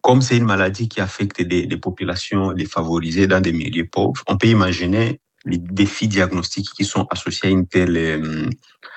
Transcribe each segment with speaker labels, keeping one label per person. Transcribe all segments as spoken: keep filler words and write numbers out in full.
Speaker 1: comme c'est une maladie qui affecte des, des populations défavorisées dans des milieux pauvres, on peut imaginer les défis diagnostiques qui sont associés à une telle, euh,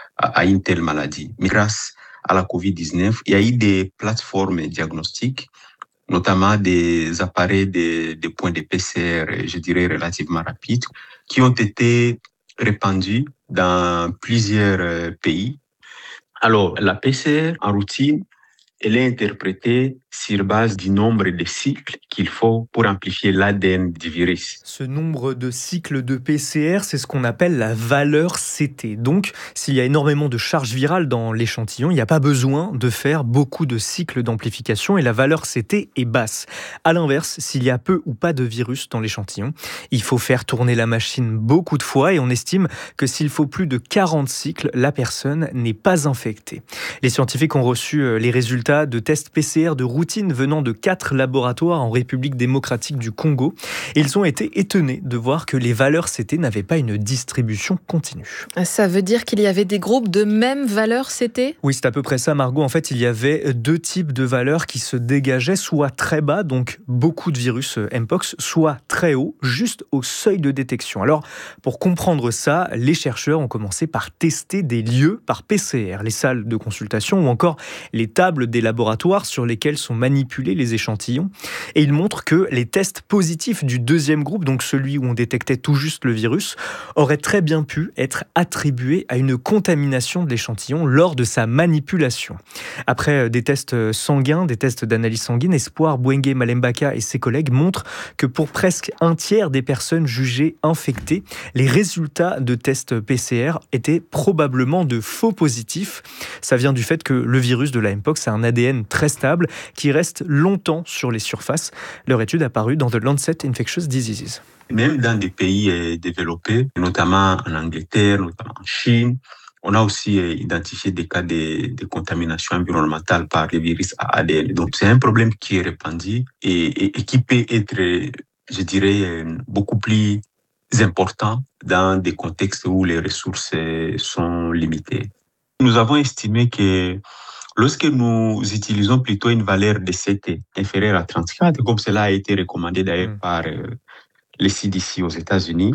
Speaker 1: à une telle maladie. Mais grâce à la covid dix-neuf, il y a eu des plateformes diagnostiques, notamment des appareils de, de points de P C R, je dirais, relativement rapides, qui ont été répandus dans plusieurs pays. Alors, la P C R, en routine, elle est interprétée sur base du nombre de cycles qu'il faut pour amplifier l'A D N du virus.
Speaker 2: Ce nombre de cycles de P C R, c'est ce qu'on appelle la valeur C T. Donc, s'il y a énormément de charge virale dans l'échantillon, il n'y a pas besoin de faire beaucoup de cycles d'amplification et la valeur C T est basse. À l'inverse, s'il y a peu ou pas de virus dans l'échantillon, il faut faire tourner la machine beaucoup de fois et on estime que s'il faut plus de quarante cycles, la personne n'est pas infectée. Les scientifiques ont reçu les résultats de tests P C R de routine venant de quatre laboratoires en République démocratique du Congo. Et ils ont été étonnés de voir que les valeurs C T n'avaient pas une distribution continue.
Speaker 3: Ça veut dire qu'il y avait des groupes de même valeur C T ?
Speaker 2: Oui, c'est à peu près ça, Margot. En fait, il y avait deux types de valeurs qui se dégageaient, soit très bas, donc beaucoup de virus Mpox, soit très haut, juste au seuil de détection. Alors, pour comprendre ça, les chercheurs ont commencé par tester des lieux par P C R, les salles de consultation ou encore les tables des laboratoires sur lesquels sont manipulés les échantillons. Et ils montrent que les tests positifs du deuxième groupe, donc celui où on détectait tout juste le virus, auraient très bien pu être attribués à une contamination de l'échantillon lors de sa manipulation. Après des tests sanguins, des tests d'analyse sanguine, Espoir Bouengue Malembaka et ses collègues montrent que pour presque un tiers des personnes jugées infectées, les résultats de tests P C R étaient probablement de faux positifs. Ça vient du fait que le virus de la Mpox a un A D N très stable qui reste longtemps sur les surfaces. Leur étude a paru dans The Lancet Infectious Diseases.
Speaker 1: Même dans des pays développés, notamment en Angleterre, notamment en Chine, on a aussi identifié des cas de, de contamination environnementale par les virus à A D N. Donc c'est un problème qui est répandu et, et, et qui peut être, je dirais, beaucoup plus important dans des contextes où les ressources sont limitées. Nous avons estimé que lorsque nous utilisons plutôt une valeur de C T inférieure à trente-quatre, comme cela a été recommandé d'ailleurs mmh. par euh, les C D C aux États-Unis,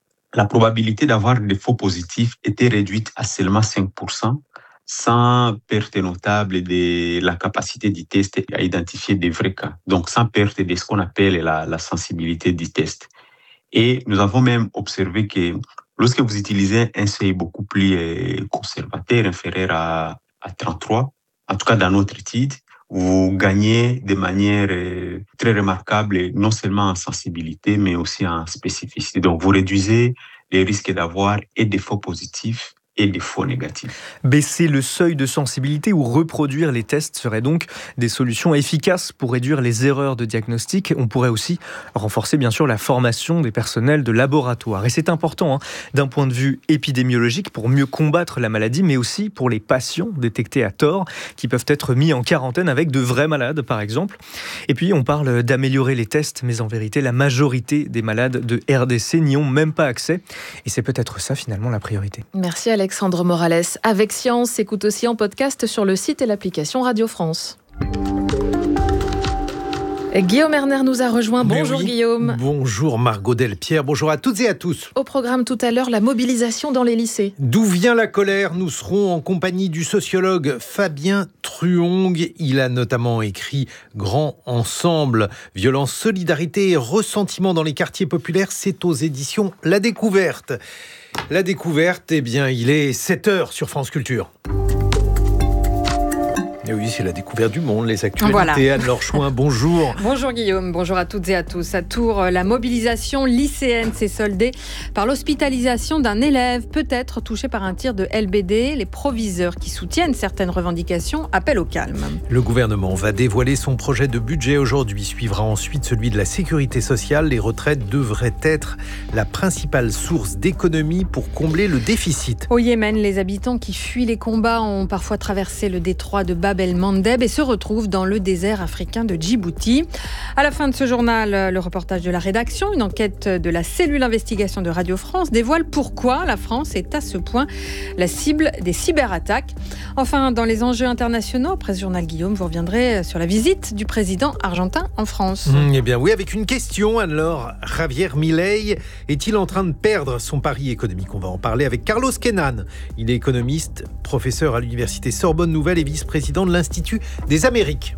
Speaker 1: la probabilité d'avoir des faux positifs était réduite à seulement cinq pour cent, sans perte notable de la capacité du test à identifier des vrais cas, donc sans perte de ce qu'on appelle la, la sensibilité du test. Et nous avons même observé que lorsque vous utilisez un seuil beaucoup plus euh, conservateur, inférieur à, à trente-trois, en tout cas dans notre étude, vous gagnez de manière euh, très remarquable, non seulement en sensibilité, mais aussi en spécificité. Donc, vous réduisez les risques d'avoir et des faux positifs et des faux négatifs.
Speaker 2: Baisser le seuil de sensibilité ou reproduire les tests seraient donc des solutions efficaces pour réduire les erreurs de diagnostic. On pourrait aussi renforcer bien sûr la formation des personnels de laboratoire. Et c'est important hein, d'un point de vue épidémiologique pour mieux combattre la maladie, mais aussi pour les patients détectés à tort qui peuvent être mis en quarantaine avec de vrais malades par exemple. Et puis on parle d'améliorer les tests, mais en vérité la majorité des malades de R D C n'y ont même pas accès. Et c'est peut-être ça finalement la priorité.
Speaker 3: Merci Alex. Alexandre Morales. Avec Science, écoute aussi en podcast sur le site et l'application Radio France. Guillaume Erner nous a rejoint. Bonjour oui. Guillaume.
Speaker 4: Bonjour Margot Delpierre. Bonjour à toutes et à tous.
Speaker 3: Au programme tout à l'heure, la mobilisation dans les lycées.
Speaker 4: D'où vient la colère ? Nous serons en compagnie du sociologue Fabien Truong. Il a notamment écrit Grand Ensemble, violence, solidarité et ressentiment dans les quartiers populaires. C'est aux éditions La Découverte. La Découverte, eh bien, il est sept heures sur France Culture. Et oui, c'est la découverte du monde, les actualités. Voilà. Anne-Laure Chouin, bonjour.
Speaker 5: Bonjour Guillaume, bonjour à toutes et à tous. À Tours, la mobilisation lycéenne s'est soldée par l'hospitalisation d'un élève, peut-être touché par un tir de L B D. Les proviseurs qui soutiennent certaines revendications appellent au calme.
Speaker 4: Le gouvernement va dévoiler son projet de budget aujourd'hui. Suivra ensuite celui de la sécurité sociale. Les retraites devraient être la principale source d'économie pour combler le déficit.
Speaker 5: Au Yémen, les habitants qui fuient les combats ont parfois traversé le détroit de Bab Bab el-Mandeb et se retrouve dans le désert africain de Djibouti. À la fin de ce journal, le reportage de la rédaction, une enquête de la cellule investigation de Radio France dévoile pourquoi la France est à ce point la cible des cyberattaques. Enfin, dans les enjeux internationaux, après ce journal Guillaume, vous reviendrez sur la visite du président argentin en France.
Speaker 4: Mmh, eh bien oui, avec une question alors, Javier Milei est-il en train de perdre son pari économique ? On va en parler avec Carlos Kenan. Il est économiste, professeur à l'université Sorbonne Nouvelle et vice-président de l'Institut des Amériques.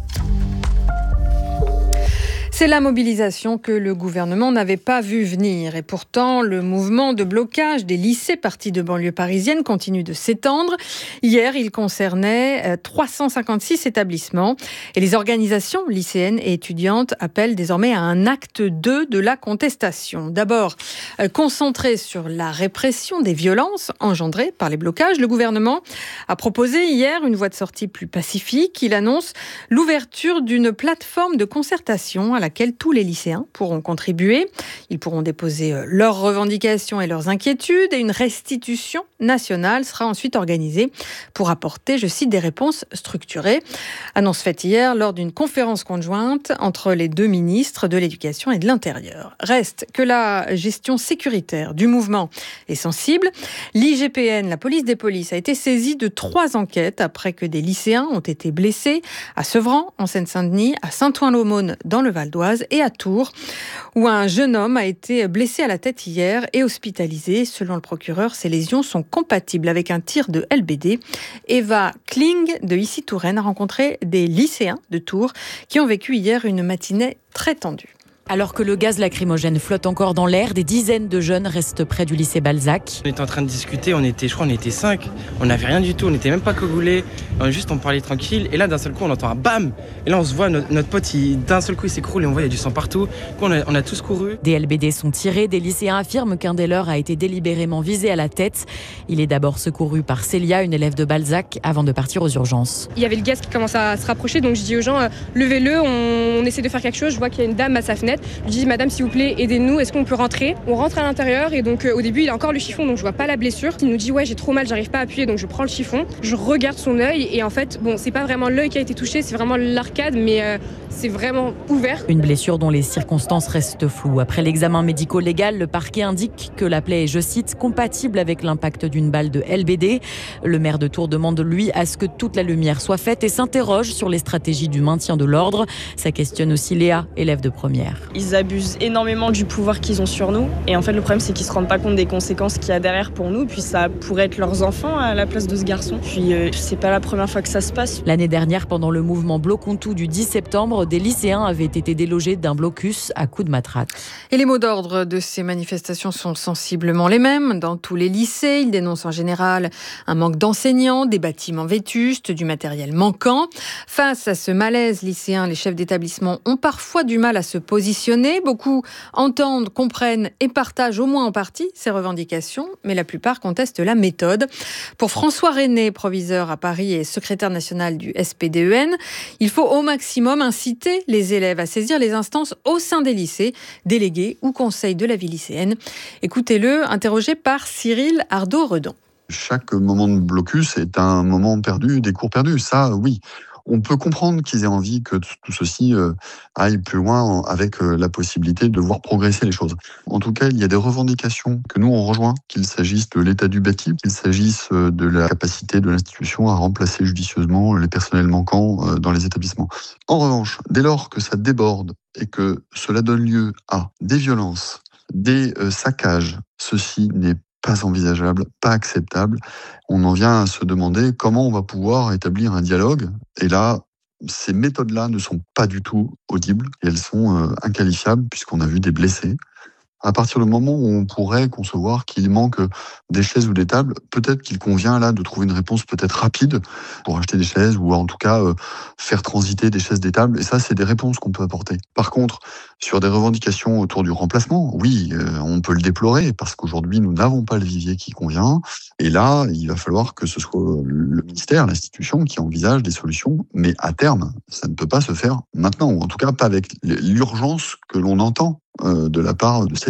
Speaker 5: C'est la mobilisation que le gouvernement n'avait pas vu venir. Et pourtant, le mouvement de blocage des lycées partis de banlieue parisienne continue de s'étendre. Hier, il concernait trois cent cinquante-six établissements. Et les organisations lycéennes et étudiantes appellent désormais à un acte deux de la contestation. D'abord, concentré sur la répression des violences engendrées par les blocages, le gouvernement a proposé hier une voie de sortie plus pacifique. Il annonce l'ouverture d'une plateforme de concertation à laquelle tous les lycéens pourront contribuer. Ils pourront déposer leurs revendications et leurs inquiétudes et une restitution nationale sera ensuite organisée pour apporter, je cite, des réponses structurées. Annonce faite hier lors d'une conférence conjointe entre les deux ministres de l'Éducation et de l'Intérieur. Reste que la gestion sécuritaire du mouvement est sensible. L'I G P N, la police des polices, a été saisie de trois enquêtes après que des lycéens ont été blessés à Sevran, en Seine-Saint-Denis, à Saint-Ouen-l'Aumône, dans le Val d'Oise, et à Tours, où un jeune homme a été blessé à la tête hier et hospitalisé. Selon le procureur, ces lésions sont compatibles avec un tir de L B D. Eva Kling de Issy Touraine a rencontré des lycéens de Tours qui ont vécu hier une matinée très tendue.
Speaker 6: Alors que le gaz lacrymogène flotte encore dans l'air, des dizaines de jeunes restent près du lycée Balzac.
Speaker 7: On était en train de discuter, on était, je crois, on était cinq. On n'avait rien du tout, on n'était même pas cagoulés. On juste, on parlait tranquille. Et là, d'un seul coup, on entend un bam. Et là, on se voit, notre, notre pote, il, d'un seul coup, il s'écroule et on voit, il y a du sang partout. On a, on a tous couru.
Speaker 6: Des L B D sont tirés. Des lycéens affirment qu'un des leurs a été délibérément visé à la tête. Il est d'abord secouru par Célia, une élève de Balzac, avant de partir aux urgences.
Speaker 8: Il y avait le gaz qui commence à se rapprocher, donc je dis aux gens, euh, levez-le, on, on essaie de faire quelque chose. Je vois qu'il y a une dame à sa fenêtre. Je dis, madame, s'il vous plaît, aidez-nous, est-ce qu'on peut rentrer ? On rentre à l'intérieur et donc euh, au début il a encore le chiffon, donc je vois pas la blessure. Il nous dit ouais, j'ai trop mal, j'arrive pas à appuyer, donc je prends le chiffon, je regarde son œil et en fait bon, c'est pas vraiment l'œil qui a été touché, c'est vraiment l'arcade, mais euh, c'est vraiment ouvert.
Speaker 6: Une blessure dont les circonstances restent floues. Après l'examen médico-légal, le parquet indique que la plaie est, je cite, compatible avec l'impact d'une balle de L B D. Le maire de Tours demande lui à ce que toute la lumière soit faite et s'interroge sur les stratégies du maintien de l'ordre. Ça questionne aussi Léa, élève de première.
Speaker 9: Ils abusent énormément du pouvoir qu'ils ont sur nous et en fait le problème c'est qu'ils se rendent pas compte des conséquences qu'il y a derrière pour nous, puis ça pourrait être leurs enfants à la place de ce garçon, puis euh, c'est pas la première fois que ça se passe.
Speaker 6: L'année dernière, pendant le mouvement Bloquons tout du dix septembre, des lycéens avaient été délogés d'un blocus à coups de matraque.
Speaker 5: Et les mots d'ordre de ces manifestations sont sensiblement les mêmes dans tous les lycées. Ils dénoncent en général un manque d'enseignants, des bâtiments vétustes, du matériel manquant. Face à ce malaise lycéen, les chefs d'établissement ont parfois du mal à se positionner. Beaucoup entendent, comprennent et partagent au moins en partie ces revendications, mais la plupart contestent la méthode. Pour François René, proviseur à Paris et secrétaire national du S P D E N, il faut au maximum inciter les élèves à saisir les instances au sein des lycées, délégués ou conseils de la vie lycéenne. Écoutez-le, interrogé par Cyril Ardo-Redon.
Speaker 10: Chaque moment de blocus est un moment perdu, des cours perdus, ça oui. On peut comprendre qu'ils aient envie que tout ceci aille plus loin avec la possibilité de voir progresser les choses. En tout cas, il y a des revendications que nous on rejoint, qu'il s'agisse de l'état du bâti, qu'il s'agisse de la capacité de l'institution à remplacer judicieusement les personnels manquants dans les établissements. En revanche, dès lors que ça déborde et que cela donne lieu à des violences, des saccages, ceci n'est pas envisageable, pas acceptable. On en vient à se demander comment on va pouvoir établir un dialogue. Et là, ces méthodes-là ne sont pas du tout audibles et elles sont euh, inqualifiables puisqu'on a vu des blessés. À partir du moment où on pourrait concevoir qu'il manque des chaises ou des tables, peut-être qu'il convient là de trouver une réponse peut-être rapide pour acheter des chaises ou en tout cas euh, faire transiter des chaises, des tables. Et ça, c'est des réponses qu'on peut apporter. Par contre, sur des revendications autour du remplacement, oui, euh, on peut le déplorer parce qu'aujourd'hui, nous n'avons pas le vivier qui convient. Et là, il va falloir que ce soit le ministère, l'institution qui envisage des solutions. Mais à terme, ça ne peut pas se faire maintenant, ou en tout cas pas avec l'urgence que l'on entend de la part de ces lycéens.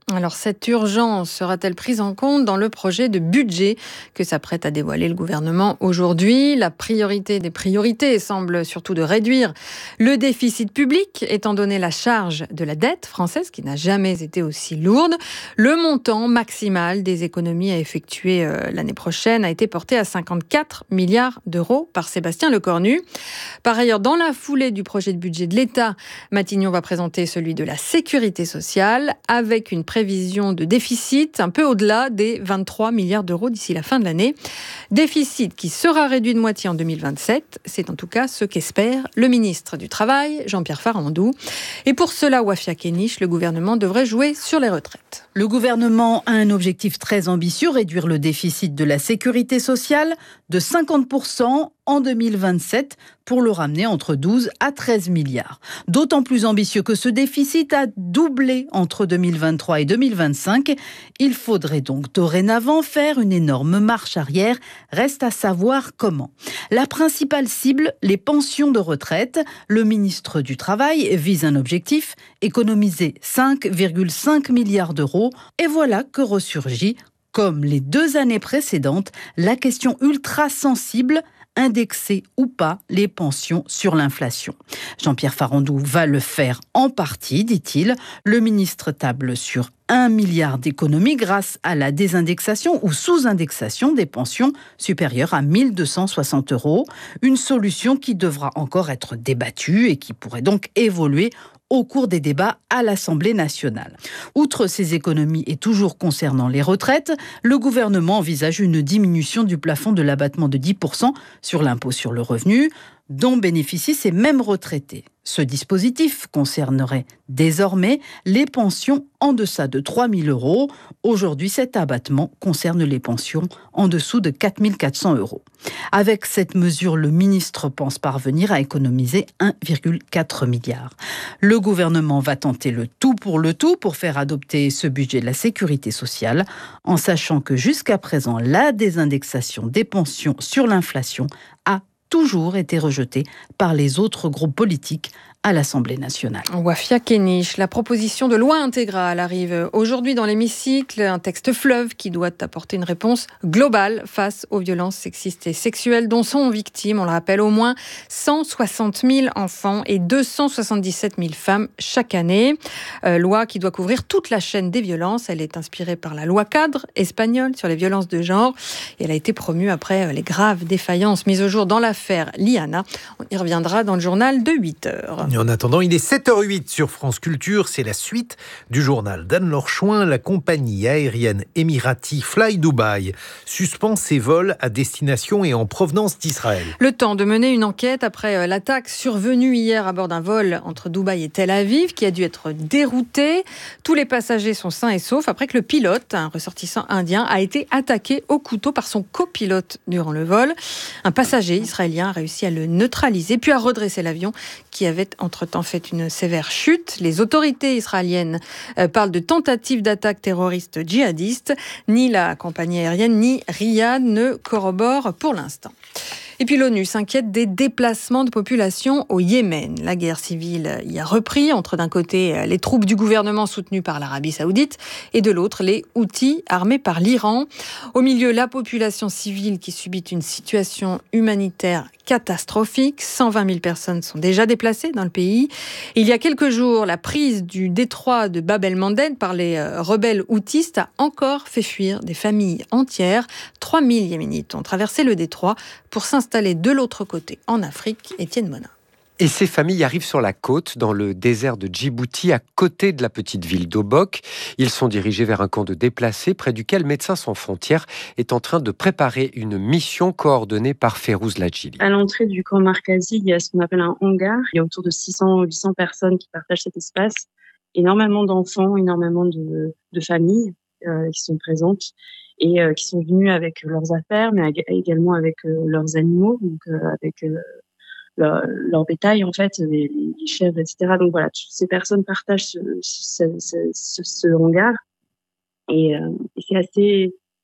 Speaker 5: Alors cette urgence sera-t-elle prise en compte dans le projet de budget que s'apprête à dévoiler le gouvernement aujourd'hui ? La priorité des priorités semble surtout de réduire le déficit public, étant donné la charge de la dette française qui n'a jamais été aussi lourde. Le montant maximal des économies à effectuer euh, l'année prochaine a été porté à cinquante-quatre milliards d'euros par Sébastien Lecornu. Par ailleurs, dans la foulée du projet de budget de l'État, Matignon va présenter celui de la sécurité sociale avec une prévision de déficit un peu au-delà des vingt-trois milliards d'euros d'ici la fin de l'année. Déficit qui sera réduit de moitié en deux mille vingt-sept. C'est en tout cas ce qu'espère le ministre du Travail, Jean-Pierre Farandou. Et pour cela, Wafia Kéniche, le gouvernement devrait jouer sur les retraites.
Speaker 11: Le gouvernement a un objectif très ambitieux, réduire le déficit de la sécurité sociale de cinquante pour cent en deux mille vingt-sept pour le ramener entre douze à treize milliards. D'autant plus ambitieux que ce déficit a doublé entre deux mille vingt-trois et deux mille vingt-cinq. Il faudrait donc dorénavant faire une énorme marche arrière. Reste à savoir comment. La principale cible, les pensions de retraite. Le ministre du Travail vise un objectif, économiser cinq virgule cinq milliards d'euros. Et voilà que ressurgit, comme les deux années précédentes, la question ultra sensible, indexer ou pas les pensions sur l'inflation. Jean-Pierre Farandou va le faire en partie, dit-il. Le ministre table sur un milliard d'économies grâce à la désindexation ou sous-indexation des pensions supérieures à mille deux cent soixante euros. Une solution qui devra encore être débattue et qui pourrait donc évoluer au cours des débats à l'Assemblée nationale. Outre ces économies et toujours concernant les retraites, le gouvernement envisage une diminution du plafond de l'abattement de dix pour cent sur l'impôt sur le revenu, dont bénéficient ces mêmes retraités. Ce dispositif concernerait désormais les pensions en deçà de trois mille euros. Aujourd'hui, cet abattement concerne les pensions en dessous de quatre mille quatre cents euros. Avec cette mesure, le ministre pense parvenir à économiser un virgule quatre milliard. Le gouvernement va tenter le tout pour le tout pour faire adopter ce budget de la sécurité sociale, en sachant que jusqu'à présent, la désindexation des pensions sur l'inflation a toujours été rejeté par les autres groupes politiques à l'Assemblée nationale.
Speaker 5: Wafia Kéniche, la proposition de loi intégrale arrive aujourd'hui dans l'hémicycle, un texte fleuve qui doit apporter une réponse globale face aux violences sexistes et sexuelles dont sont victimes, on le rappelle, au moins cent soixante mille enfants et deux cent soixante-dix-sept mille femmes chaque année. Euh, loi qui doit couvrir toute la chaîne des violences. Elle est inspirée par la loi cadre espagnole sur les violences de genre et elle a été promue après les graves défaillances mises au jour dans l'affaire Liana. On y reviendra dans le journal de huit heures.
Speaker 4: Et en attendant, il est sept heures huit sur France Culture. C'est la suite du journal d'Anne-Laure Chouin. La compagnie aérienne Emirati Fly Dubai suspend ses vols à destination et en provenance d'Israël.
Speaker 5: Le temps de mener une enquête après l'attaque survenue hier à bord d'un vol entre Dubaï et Tel Aviv qui a dû être dérouté. Tous les passagers sont sains et saufs après que le pilote, un ressortissant indien, a été attaqué au couteau par son copilote durant le vol. Un passager israélien a réussi à le neutraliser puis à redresser l'avion qui avait entre-temps fait une sévère chute. Les autorités israéliennes euh, parlent de tentatives d'attaque terroriste djihadiste. Ni la compagnie aérienne ni Riyad ne corroborent pour l'instant. Et puis l'ONU s'inquiète des déplacements de population au Yémen. La guerre civile y a repris entre d'un côté les troupes du gouvernement soutenues par l'Arabie Saoudite et de l'autre les Houthis armés par l'Iran. Au milieu, la population civile qui subit une situation humanitaire catastrophique. cent vingt mille personnes sont déjà déplacées dans le pays. Il y a quelques jours, la prise du détroit de Bab el-Mandeb par les rebelles houthis a encore fait fuir des familles entières. trois mille Yéménites ont traversé le détroit pour s'installer de l'autre côté en Afrique. Étienne Monin.
Speaker 12: Et ces familles arrivent sur la côte, dans le désert de Djibouti, à côté de la petite ville d'Obok. Ils sont dirigés vers un camp de déplacés, près duquel Médecins sans frontières est en train de préparer une mission coordonnée par Férouz Ladjili.
Speaker 13: À l'entrée du camp Markazi, il y a ce qu'on appelle un hangar. Il y a autour de six cents à huit cents personnes qui partagent cet espace. Énormément d'enfants, énormément de, de familles euh, qui sont présentes et euh, qui sont venues avec leurs affaires, mais également avec euh, leurs animaux, donc euh, avec... Euh, Leur, leur bétail, en fait, les, les chèvres, et cetera. Donc voilà, toutes ces personnes partagent ce, ce, ce, ce, ce hangar. Et, euh, et c'est assez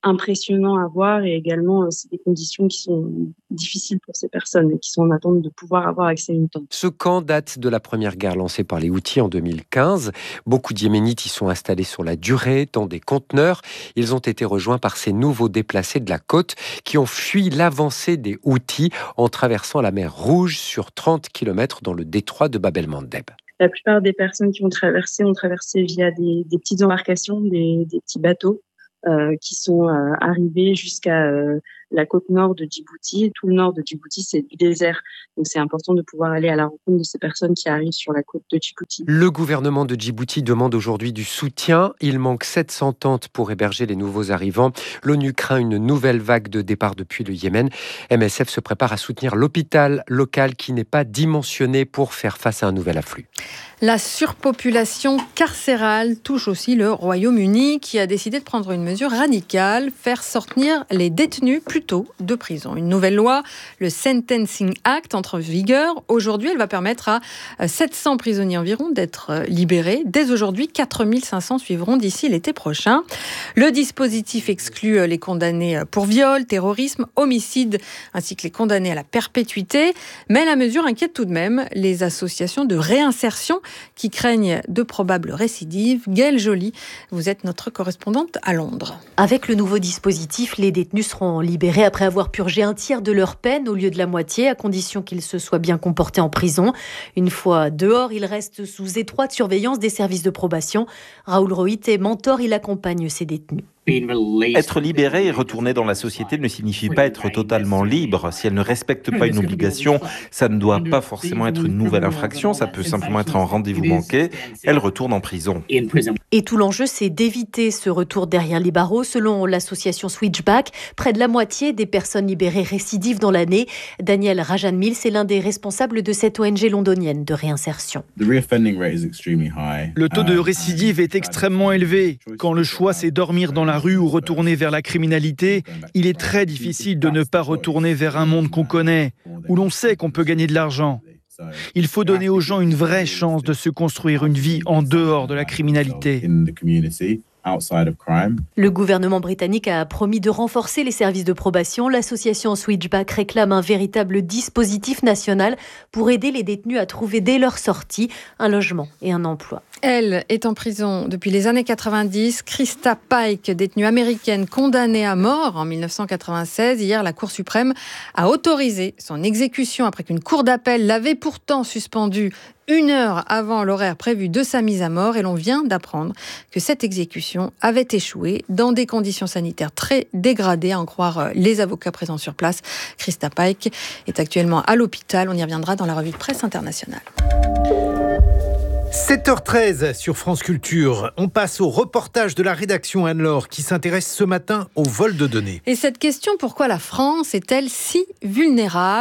Speaker 13: impressionnant à voir et également euh, c'est des conditions qui sont difficiles pour ces personnes et qui sont en attente de pouvoir avoir accès à une tente.
Speaker 12: Ce camp date de la première guerre lancée par les Houthis en deux mille quinze. Beaucoup de Yéménites y sont installés sur la durée dans des conteneurs. Ils ont été rejoints par ces nouveaux déplacés de la côte qui ont fui l'avancée des Houthis en traversant la mer Rouge sur trente kilomètres dans le détroit de Bab el-Mandeb.
Speaker 13: La plupart des personnes qui ont traversé ont traversé via des, des petites embarcations, des, des petits bateaux euh, qui sont euh, arrivés jusqu'à euh, la côte nord de Djibouti. Tout le nord de Djibouti, c'est du désert. Donc, c'est important de pouvoir aller à la rencontre de ces personnes qui arrivent sur la côte de Djibouti.
Speaker 12: Le gouvernement de Djibouti demande aujourd'hui du soutien. Il manque sept cents tentes pour héberger les nouveaux arrivants. L'ONU craint une nouvelle vague de départ depuis le Yémen. M S F se prépare à soutenir l'hôpital local qui n'est pas dimensionné pour faire face à un nouvel afflux.
Speaker 5: La surpopulation carcérale touche aussi le Royaume-Uni qui a décidé de prendre une mesure radicale, faire sortir les détenus plus tôt de prison. Une nouvelle loi, le Sentencing Act, entre en vigueur. Aujourd'hui, elle va permettre à sept cents prisonniers environ d'être libérés. Dès aujourd'hui, quatre mille cinq cents suivront d'ici l'été prochain. Le dispositif exclut les condamnés pour viol, terrorisme, homicide, ainsi que les condamnés à la perpétuité. Mais la mesure inquiète tout de même les associations de réinsertion qui craignent de probables récidives. Gaëlle Joly, vous êtes notre correspondante à Londres.
Speaker 14: Avec le nouveau dispositif, les détenus seront libérés après avoir purgé un tiers de leur peine au lieu de la moitié, à condition qu'ils se soient bien comportés en prison. Une fois dehors, ils restent sous étroite surveillance des services de probation. Raoul Rohit est mentor, il accompagne ces détenus.
Speaker 15: Être libéré et retourner dans la société ne signifie pas être totalement libre. Si elle ne respecte pas une obligation, ça ne doit pas forcément être une nouvelle infraction, ça peut simplement être un rendez-vous manqué. Elle retourne en prison.
Speaker 14: Et tout l'enjeu, c'est d'éviter ce retour derrière les barreaux. Selon l'association Switchback, près de la moitié des personnes libérées récidivent dans l'année. Daniel Rajan-Mills est l'un des responsables de cette O N G londonienne de réinsertion.
Speaker 16: Le taux de récidive est extrêmement élevé. Quand le choix, c'est dormir dans la rue ou retourner vers la criminalité, il est très difficile de ne pas retourner vers un monde qu'on connaît, où l'on sait qu'on peut gagner de l'argent. Il faut donner aux gens une vraie chance de se construire une vie en dehors de la criminalité.
Speaker 14: Le gouvernement britannique a promis de renforcer les services de probation. L'association Switchback réclame un véritable dispositif national pour aider les détenus à trouver dès leur sortie un logement et un emploi.
Speaker 5: Elle est en prison depuis les années quatre-vingt-dix. Krista Pike, détenue américaine condamnée à mort en dix-neuf cent quatre-vingt-seize. Hier, la Cour suprême a autorisé son exécution après qu'une cour d'appel l'avait pourtant suspendue une heure avant l'horaire prévu de sa mise à mort. Et l'on vient d'apprendre que cette exécution avait échoué dans des conditions sanitaires très dégradées, à en croire les avocats présents sur place. Krista Pike est actuellement à l'hôpital. On y reviendra dans la revue de presse internationale.
Speaker 4: sept heures treize sur France Culture. On passe au reportage de la rédaction Anne-Laure qui s'intéresse ce matin au vol de données.
Speaker 5: Et cette question, pourquoi la France est-elle si vulnérable ?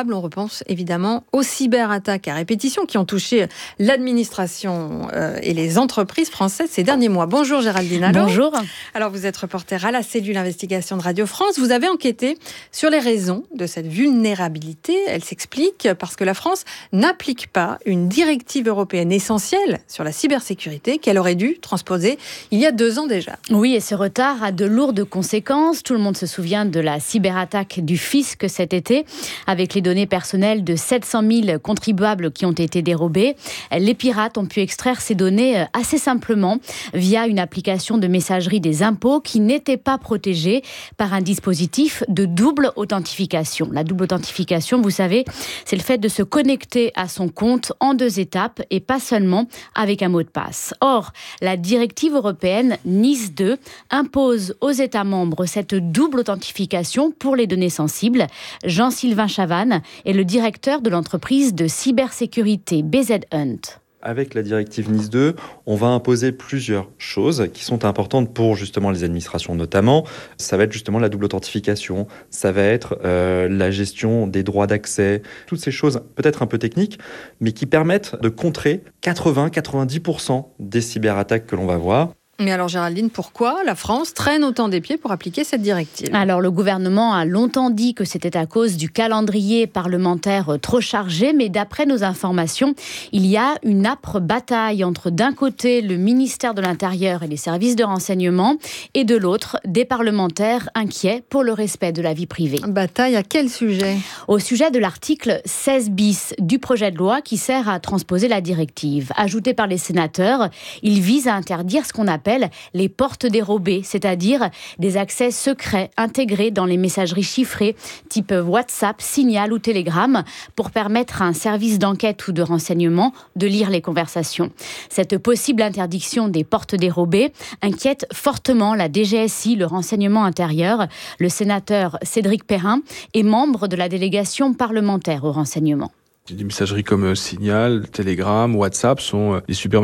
Speaker 5: On repense évidemment aux cyberattaques à répétition qui ont touché l'administration euh, et les entreprises françaises ces derniers mois. Bonjour Géraldine Allo.
Speaker 14: Bonjour.
Speaker 5: Alors vous êtes reporter à la cellule investigation de Radio France. Vous avez enquêté sur les raisons de cette vulnérabilité. Elle s'explique parce que la France n'applique pas une directive européenne essentielle sur la cybersécurité qu'elle aurait dû transposer il y a deux ans déjà.
Speaker 17: Oui, et ce retard a de lourdes conséquences. Tout le monde se souvient de la cyberattaque du fisc cet été, avec les données personnelles de sept cent mille contribuables qui ont été dérobées. Les pirates ont pu extraire ces données assez simplement via une application de messagerie des impôts qui n'était pas protégée par un dispositif de double authentification. La double authentification, vous savez, c'est le fait de se connecter à son compte en deux étapes et pas seulement avec un mot de passe. Or, la directive européenne NIS deux impose aux États membres cette double authentification pour les données sensibles. Jean-Sylvain Chavannes est le directeur de l'entreprise de cybersécurité B Z Hunt.
Speaker 18: Avec la directive NIS deux, on va imposer plusieurs choses qui sont importantes pour justement les administrations notamment. Ça va être justement la double authentification, ça va être euh, la gestion des droits d'accès, toutes ces choses peut-être un peu techniques, mais qui permettent de contrer quatre-vingts à quatre-vingt-dix pour cent des cyberattaques que l'on va voir.
Speaker 5: Mais alors Géraldine, pourquoi la France traîne autant des pieds pour appliquer cette directive ?
Speaker 17: Alors le gouvernement a longtemps dit que c'était à cause du calendrier parlementaire trop chargé, mais d'après nos informations, il y a une âpre bataille entre d'un côté le ministère de l'Intérieur et les services de renseignement et de l'autre des parlementaires inquiets pour le respect de la vie privée.
Speaker 5: Bataille à quel sujet ?
Speaker 17: Au sujet de l'article seize bis du projet de loi qui sert à transposer la directive. Ajouté par les sénateurs, il vise à interdire ce qu'on appelle les portes dérobées, c'est-à-dire des accès secrets intégrés dans les messageries chiffrées type WhatsApp, Signal ou Telegram pour permettre à un service d'enquête ou de renseignement de lire les conversations. Cette possible interdiction des portes dérobées inquiète fortement la D G S I, le renseignement intérieur. Le sénateur Cédric Perrin est membre de la délégation parlementaire au renseignement.
Speaker 19: Des messageries comme Signal, Telegram, WhatsApp sont des super